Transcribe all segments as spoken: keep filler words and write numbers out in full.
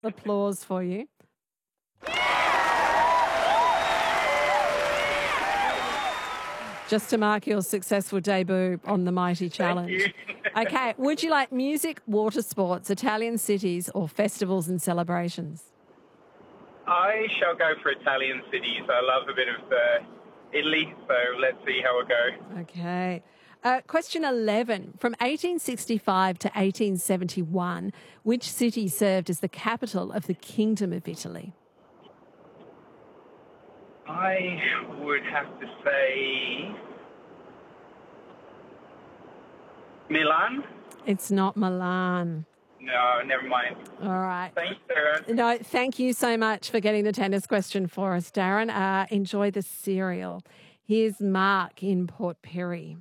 applause for you. Just to mark your successful debut on the Mighty Challenge. Okay, would you like music, water sports, Italian cities, or festivals and celebrations? I shall go for Italian cities. I love a bit of uh, Italy, so let's see how it goes. Okay. Uh, question eleven. From eighteen sixty-five to eighteen seventy-one, which city served as the capital of the Kingdom of Italy? I would have to say Milan. It's not Milan. No, never mind. All right. Thanks, Sarah. No, thank you so much for getting the tennis question for us, Darren. Uh, enjoy the cereal. Here's Mark in Port Pirie.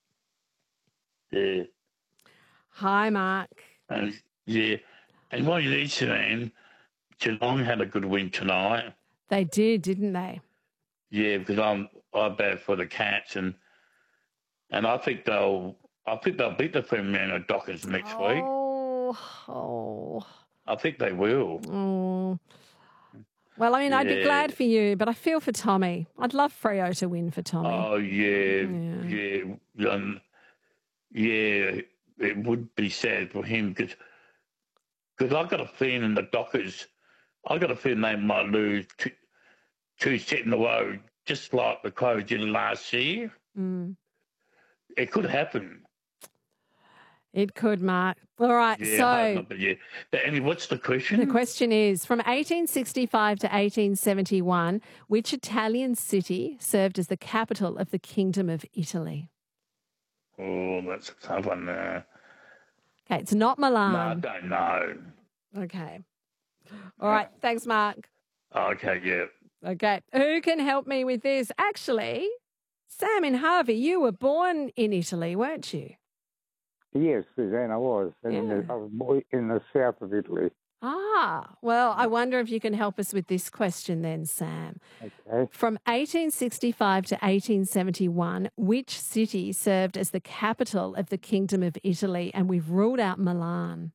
Yeah. Hi, Mark. Uh, yeah. And what you need to mean, Geelong had a good win tonight. They did, didn't they? Yeah, because I'm I bet for the Cats, and and I think they'll I think they'll beat the Fremantle Dockers next oh, week. Oh, I think they will. oh. Well, I mean, I'd be Yeah. glad for you, but I feel for Tommy. I'd love Freo to win for Tommy. Oh yeah, Yeah. yeah, um, yeah. It would be sad for him because because I got a feeling the Dockers, I got a feeling they might lose two, two set in a row, just like the Crows did last year. Mm. It could happen. It could, Mark. All right, Yeah, I so hope not, but yeah. But anyway, what's the question? the question is, from eighteen sixty-five to eighteen seventy-one, which Italian city served as the capital of the Kingdom of Italy? Oh, that's a tough one. Uh, Okay, it's not no, I Milan. don't know. Okay. All right, thanks, Mark. Okay, yeah. Okay, who can help me with this? Actually, Sam and Harvey, you were born in Italy, weren't you? Yes, Suzanne, I was. In, Yeah. the, I was born in the south of Italy. Ah, well, I wonder if you can help us with this question then, Sam. Okay. From eighteen sixty-five to eighteen seventy-one, which city served as the capital of the Kingdom of Italy? And we've ruled out Milan.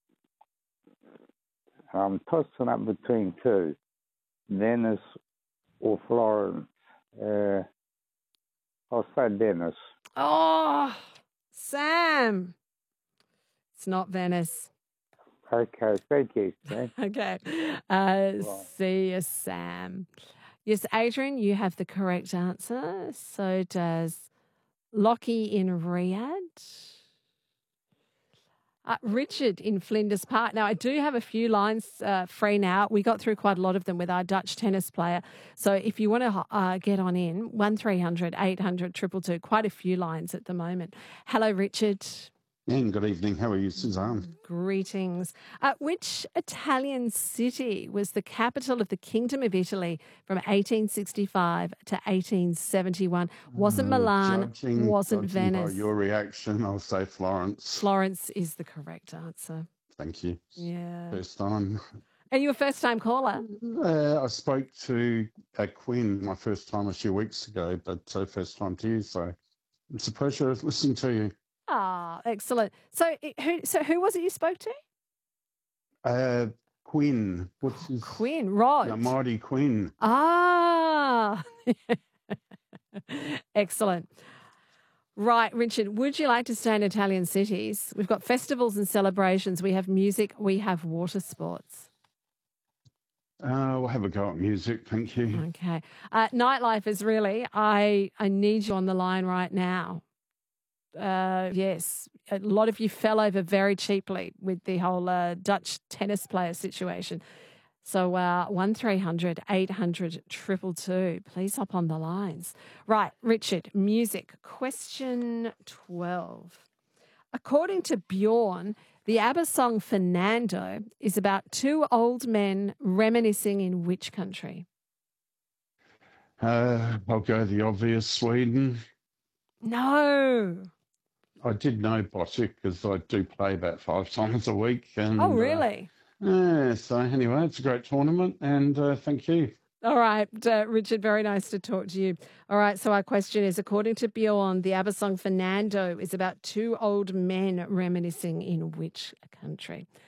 I'm tossing up between two, Venice or Florence. Uh, I'll say Venice. Oh, Sam. It's not Venice. Okay, thank you, Suzanne. Okay. Uh, see you, Sam. Yes, Adrian, you have the correct answer. So does Lockie in Riyadh. Uh, Richard in Flinders Park. Now, I do have a few lines uh, free now. We got through quite a lot of them with our Dutch tennis player. So if you want to uh, get on in, one three hundred eight hundred two two two, quite a few lines at the moment. Hello, Richard. And good evening. How are you, Suzanne? Greetings. Uh, which Italian city was the capital of the Kingdom of Italy from eighteen sixty-five to eighteen seventy-one? Wasn't Milan, Judging, wasn't judging by Venice. your reaction, I'll say Florence. Florence is the correct answer. Thank you. Yeah. First time. Are you a first-time caller? Uh, I spoke to uh, Quinn my first time a few weeks ago, but uh, first time to you, so it's a pleasure listening to you. Ah, excellent. So it- who so who was it you spoke to? Uh, Quinn, what's his? Quinn, Rod. The mighty Quinn. Ah, excellent. Right, Richard, would you like to stay in Italian cities? We've got festivals and celebrations. We have music. We have water sports. Uh, we'll have a go at music, thank you. Okay. Uh, nightlife is really, I, I need you on the line right now. Uh, yes, a lot of you fell over very cheaply with the whole uh, Dutch tennis player situation. So uh, one three hundred eight hundred two two two. Please hop on the lines. Right, Richard, music. Question twelve. According to Bjorn, the ABBA song Fernando is about two old men reminiscing in which country? Uh, I'll go the obvious, Sweden. No. I did know Bocic because I do play about five times a week. And, Oh, really? Uh, yeah, so anyway, it's a great tournament and uh, thank you. All right, uh, Richard, very nice to talk to you. All right, so our question is, according to Bjorn, the ABBA song Fernando is about two old men reminiscing in which country?